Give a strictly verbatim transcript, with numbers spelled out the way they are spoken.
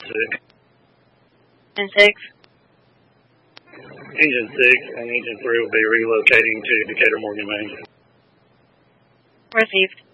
Six. And six. Engine six and engine three will be relocating to Decatur Morgan Main. Received.